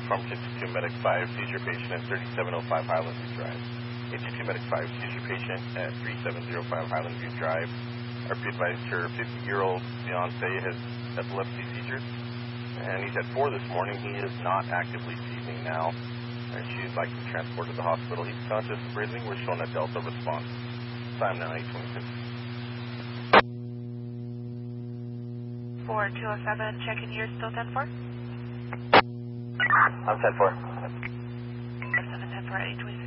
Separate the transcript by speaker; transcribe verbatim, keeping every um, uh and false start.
Speaker 1: from K two two Medic five, seizure patient at thirty-seven oh five Highland View Drive. K two two Medic five, seizure patient at thirty-seven oh five Highland View Drive. Our advised her fifty-year-old fiance has epilepsy seizures, and he's at four this morning. He is not actively seizing now, and she'd like to be transported to the hospital. He's conscious and breathing. We're showing a Delta response. Time now, eight twenty-six.
Speaker 2: four two oh seven, check-in here, still ten four?
Speaker 3: I'm ten four.
Speaker 2: seven ten four, eight twenty-six.